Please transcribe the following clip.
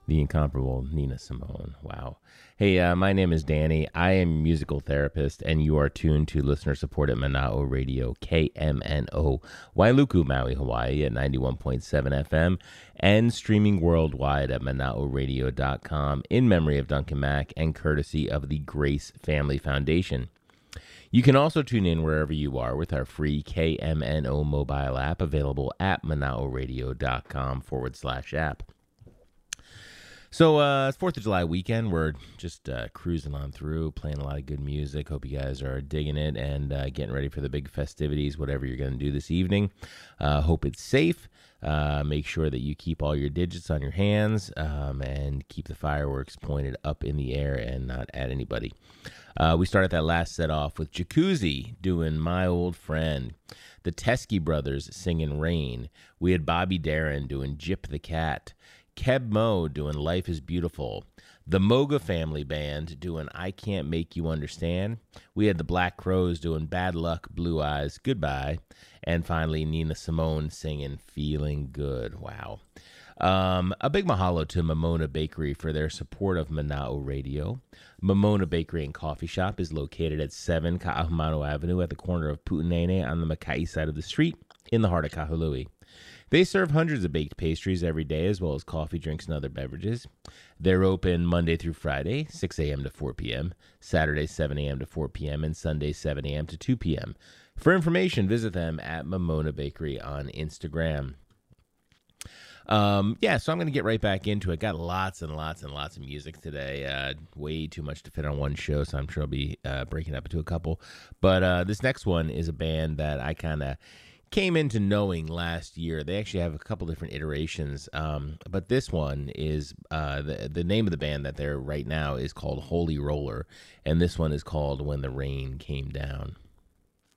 The incomparable Nina Simone. Wow. Hey, my name is Danny. I am a musical therapist, and you are tuned to listener-supported Mana'o Radio, KMNO, Wailuku, Maui, Hawaii, at 91.7 FM, and streaming worldwide at Mana'oRadio.com in memory of Duncan Mack and courtesy of the Grace Family Foundation. You can also tune in wherever you are with our free KMNO mobile app available at Mana'oRadio.com/app. So it's 4th of July weekend. We're just cruising on through, playing a lot of good music. Hope you guys are digging it and getting ready for the big festivities, whatever you're going to do this evening. Hope it's safe. Make sure that you keep all your digits on your hands and keep the fireworks pointed up in the air and not at anybody. We started that last set off with Jacuzzi doing My Old Friend. The Teskey Brothers singing Rain. We had Bobby Darin doing Jip the Cat. Keb Mo doing Life is Beautiful. The Moga Family Band doing I Can't Make You Understand. We had the Black Crowes doing Bad Luck, Blue Eyes, Goodbye. And finally, Nina Simone singing Feeling Good. Wow. A big mahalo to Momona Bakery for their support of Mana'o Radio. Momona Bakery and Coffee Shop is located at 7 Ka'ahumanu Avenue at the corner of Pu'unene on the Makai side of the street in the heart of Kahului. They serve hundreds of baked pastries every day, as well as coffee, drinks, and other beverages. They're open Monday through Friday, 6 a.m. to 4 p.m., Saturday, 7 a.m. to 4 p.m., and Sunday, 7 a.m. to 2 p.m. For information, visit them at Momona Bakery on Instagram. So I'm going to get right back into it. Got lots and lots and lots of music today. Way too much to fit on one show, so I'm sure I'll be breaking up into a couple. But this next one is a band that I kind of came into knowing last year. They actually have a couple different iterations, but this one is the name of the band that they're right now is called Holy Roller, and this one is called When the Rain Came Down.